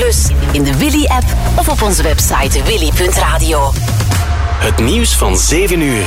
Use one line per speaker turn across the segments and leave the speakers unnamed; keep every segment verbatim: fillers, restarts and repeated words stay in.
Plus, in de Willy-app of op onze website willy punt radio.
Het nieuws van zeven uur.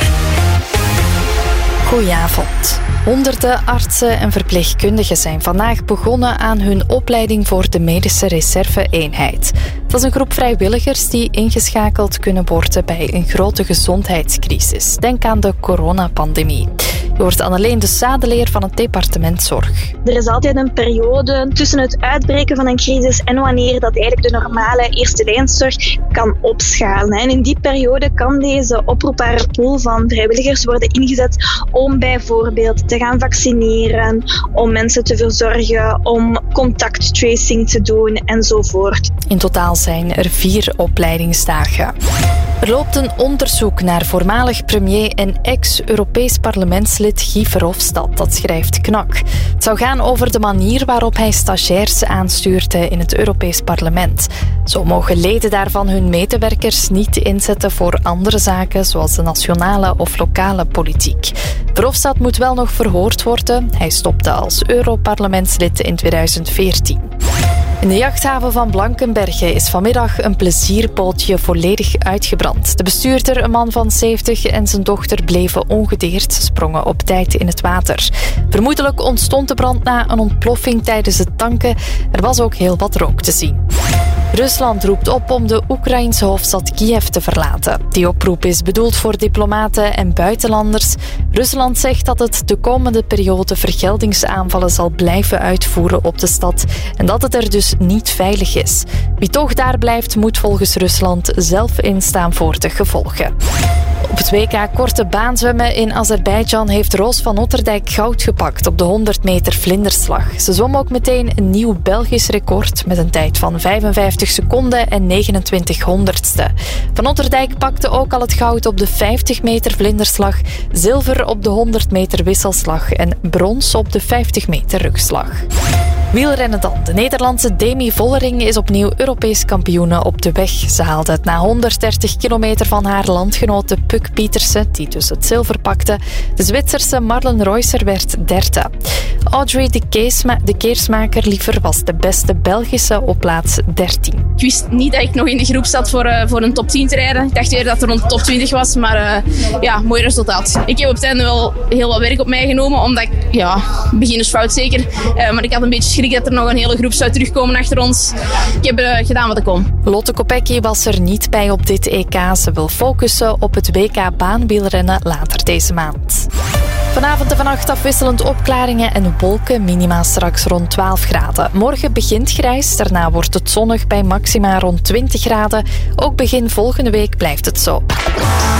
Goedenavond. Honderden artsen en verpleegkundigen zijn vandaag begonnen aan hun opleiding voor de medische reserve-eenheid. Dat is een groep vrijwilligers die ingeschakeld kunnen worden bij een grote gezondheidscrisis. Denk aan de coronapandemie. Je hoort Anneleen de Sadeleer van het departement Zorg.
Er is altijd een periode tussen het uitbreken van een crisis en wanneer dat eigenlijk de normale eerste lijnszorg kan opschalen. En in die periode kan deze oproepbare pool van vrijwilligers worden ingezet om bijvoorbeeld te gaan vaccineren, om mensen te verzorgen, om contacttracing te doen enzovoort.
In totaal zijn er vier opleidingsdagen. Er loopt een onderzoek naar voormalig premier en ex-Europees parlementslid Guy Verhofstadt, dat schrijft Knak. Het zou gaan over de manier waarop hij stagiairs aanstuurde in het Europees Parlement. Zo mogen leden daarvan hun medewerkers niet inzetten voor andere zaken, zoals de nationale of lokale politiek. Verhofstadt moet wel nog verhoord worden. Hij stopte als Europarlementslid in tweeduizend veertien. In de jachthaven van Blankenberge is vanmiddag een plezierbootje volledig uitgebrand. De bestuurder, een man van zeventig, en zijn dochter bleven ongedeerd. Ze sprongen op tijd in het water. Vermoedelijk ontstond de brand na een ontploffing tijdens het tanken. Er was ook heel wat rook te zien. Rusland roept op om de Oekraïense hoofdstad Kiev te verlaten. Die oproep is bedoeld voor diplomaten en buitenlanders. Rusland zegt dat het de komende periode vergeldingsaanvallen zal blijven uitvoeren op de stad en dat het er dus niet veilig is. Wie toch daar blijft, moet volgens Rusland zelf instaan voor de gevolgen. Op het W K korte baanzwemmen in Azerbeidzjan heeft Roos van Otterdijk goud gepakt op de honderd meter vlinderslag. Ze zwom ook meteen een nieuw Belgisch record met een tijd van vijfenvijftig seconden en negenentwintig honderdste. Van Otterdijk pakte ook al het goud op de vijftig meter vlinderslag, zilver op de honderd meter wisselslag en brons op de vijftig meter rugslag. Wielrennen dan. De Nederlandse Demi Vollering is opnieuw Europees kampioene op de weg. Ze haalde het na honderddertig kilometer van haar landgenote Puk Pietersen, die dus het zilver pakte. De Zwitserse Marlen Reusser werd derde. Audrey de, Keesma- de Keersmaker liever was de beste Belgische op plaats dertien.
Ik wist niet dat ik nog in de groep zat voor, uh, voor een top tien te rijden. Ik dacht weer dat er rond de top twintig was, maar uh, ja, mooi resultaat. Ik heb op het einde wel heel wat werk op mij genomen, omdat ik, ja, beginnersfout zeker, uh, maar ik had een beetje schrik dat er nog een hele groep zou terugkomen achter ons. Ik heb uh, gedaan wat ik kon.
Lotte Kopecky was er niet bij op dit E K. Ze wil focussen op het W K baanwielrennen later deze maand. Vanavond en vannacht afwisselend opklaringen en wolken, minima straks rond twaalf graden. Morgen begint grijs, daarna wordt het zonnig bij maxima rond twintig graden. Ook begin volgende week blijft het zo.